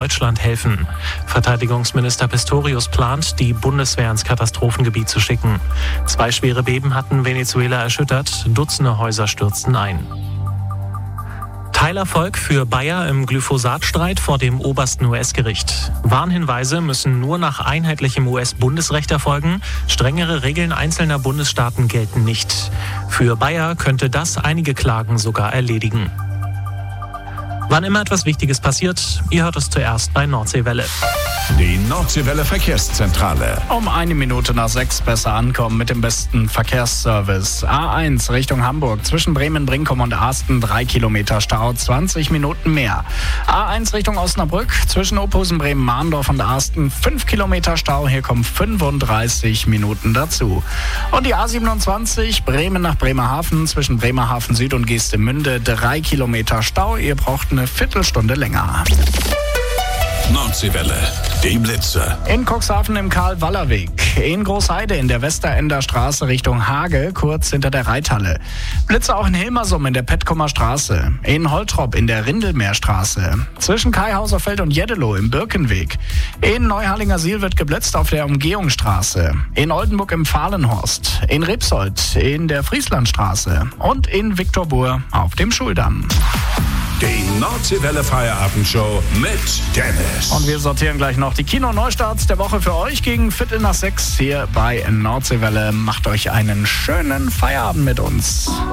Deutschland helfen. Verteidigungsminister Pistorius plant, die Bundeswehr ins Katastrophengebiet zu schicken. 2 schwere Beben hatten Venezuela erschüttert, Dutzende Häuser stürzten ein. Teilerfolg für Bayer im Glyphosat-Streit vor dem obersten US-Gericht. Warnhinweise müssen nur nach einheitlichem US-Bundesrecht erfolgen. Strengere Regeln einzelner Bundesstaaten gelten nicht. Für Bayer könnte das einige Klagen sogar erledigen. Wann immer etwas Wichtiges passiert, ihr hört es zuerst bei Nordseewelle. Die Nordseewelle Verkehrszentrale. Um 6:01 besser ankommen mit dem besten Verkehrsservice. A1 Richtung Hamburg zwischen Bremen, Brinkum und Asten 3 Kilometer Stau, 20 Minuten mehr. A1 Richtung Osnabrück zwischen Ophusen, Bremen, Mahndorf und Asten 5 Kilometer Stau. Hier kommen 35 Minuten dazu. Und die A27 Bremen nach Bremerhaven zwischen Bremerhaven Süd und Geestemünde 3 Kilometer Stau. Ihr braucht eine Viertelstunde länger. Nordseewelle, die Blitze. In Cuxhaven im Karl-Waller-Weg. In Großheide in der Westerender Straße Richtung Hage, kurz hinter der Reithalle. Blitze auch in Hilmersum in der Petkumer Straße. In Holtrop in der Rindelmeerstraße. Zwischen Kaihauserfeld und Jeddeloh im Birkenweg. In Neuharlingersiel wird geblitzt auf der Umgehungsstraße. In Oldenburg im Fahlenhorst. In Rebsold in der Frieslandstraße. Und in Viktorbur auf dem Schuldamm. Die Nordseewelle Feierabendshow mit Dennis. Und wir sortieren gleich noch die Kino-Neustarts der Woche für euch gegen 5:45 hier bei Nordseewelle. Macht euch einen schönen Feierabend mit uns.